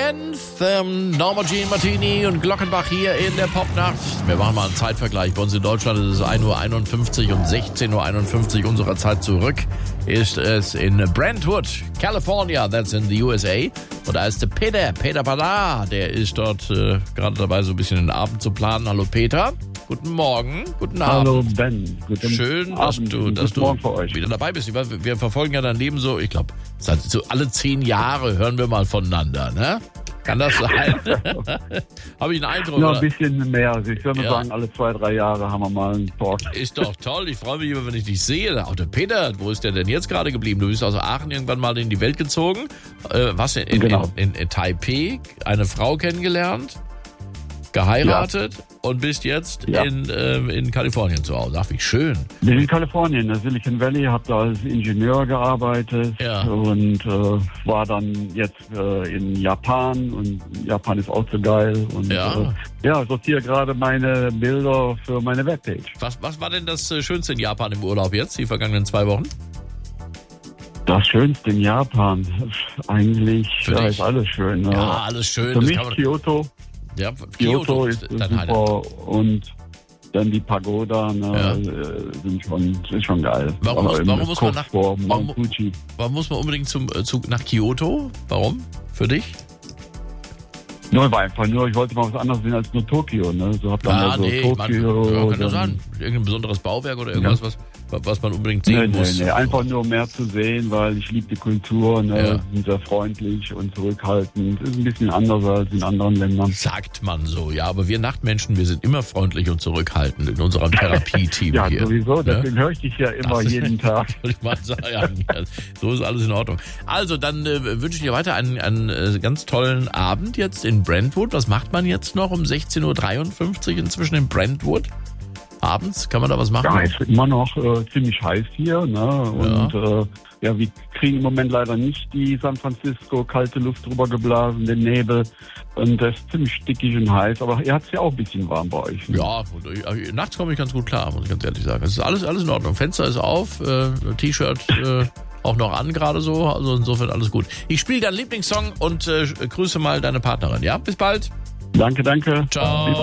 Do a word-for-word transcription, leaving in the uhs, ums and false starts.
Anthem, Norma Jean Martini und Glockenbach hier in der Popnacht. Wir machen mal einen Zeitvergleich. Bei uns in Deutschland ist es ein Uhr einundfünfzig und sechzehn Uhr einundfünfzig unserer Zeit zurück ist es in Brentwood, California, that's in the U S A. Und da ist der Peter, Peter Ballard, der ist dort äh, gerade dabei, so ein bisschen den Abend zu planen. Hallo Peter, guten Morgen, guten Abend. Hallo Ben, guten Schön, dass Abend, du, dass guten du Morgen für euch. wieder dabei bist. Wir, wir verfolgen ja dein Leben so, ich glaube, so alle zehn Jahre hören wir mal voneinander, ne? Kann das sein? Habe ich einen Eindruck? Ja, oder? ein bisschen mehr. Also ich würde Ja. sagen, alle zwei, drei Jahre haben wir mal einen Talk. Ist doch toll. Ich freue mich immer, wenn ich dich sehe. Auch der Peter, wo ist der denn jetzt gerade geblieben? Du bist aus Aachen irgendwann mal in die Welt gezogen. Äh, was in, in, Genau. in, in, in Taipei, eine Frau kennengelernt, geheiratet und bist jetzt Ja. in, ähm, in Kalifornien zu Hause. Ach, wie schön. Bin in Kalifornien, in der Silicon Valley, habe da als Ingenieur gearbeitet Ja. und äh, war dann jetzt äh, in Japan und Japan ist auch so geil und Ja. äh, ja, sortiere gerade meine Bilder für meine Webpage. Was, was war denn das äh, Schönste in Japan im Urlaub jetzt, die vergangenen zwei Wochen? Das Schönste in Japan, eigentlich Für ja, dich? ist alles schön. Ne? Ja, alles schön. Für das mich kann man, Kyoto. ja, Kyoto ist, ist dein Highlight. super und dann die Pagoda ne, Ja. äh, sind schon, ist schon geil. Warum muss- Aber warum im muss man kurz nach- vor warum- Mount Fuji. Warum muss man unbedingt zum äh, Zug nach Kyoto? Warum? Für dich? Nur war einfach nur, ich wollte mal was anderes sehen als nur Tokio. Ne? So hab dann Ah, mal so nee, ich meine, Tokio. ja, kann das dann- sein. Irgendein besonderes Bauwerk oder irgendwas, was, was man unbedingt sehen Nee, nee, muss. nee, einfach nur mehr zu sehen, weil ich liebe die Kultur, ne? Ja. Sind sehr freundlich und zurückhaltend. Ist ein bisschen anders als in anderen Ländern. Sagt man so, ja. Aber wir Nachtmenschen, wir sind immer freundlich und zurückhaltend in unserem Therapieteam Ja, hier. sowieso, Ne? deswegen höre ich dich ja immer Das- jeden Tag. Wollte ich mal sagen. Ja, so ist alles in Ordnung. Also, dann äh, wünsche ich dir weiter einen, einen äh, ganz tollen Abend jetzt in Brentwood. Was macht man jetzt noch um sechzehn Uhr dreiundfünfzig inzwischen in Brentwood? Abends, kann man da was machen? Ja, es wird immer noch äh, ziemlich heiß hier, ne? Und ja. Äh, ja, wir kriegen im Moment leider nicht die San Francisco kalte Luft drüber geblasen, den Nebel. Und das ist ziemlich stickig und heiß, aber ihr habt es ja auch ein bisschen warm bei euch. Ne? Ja, und, äh, nachts komme ich ganz gut klar, muss ich ganz ehrlich sagen. Es ist alles, alles in Ordnung. Fenster ist auf, äh, T-Shirt äh, auch noch an gerade so, also insofern alles gut. Ich spiele deinen Lieblingssong und äh, grüße mal deine Partnerin, ja? Bis bald. Danke, danke. Ciao.